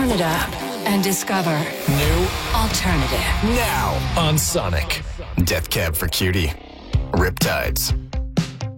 it up and discover New alternative. now on Sonic. Death Cab for Cutie. Riptides.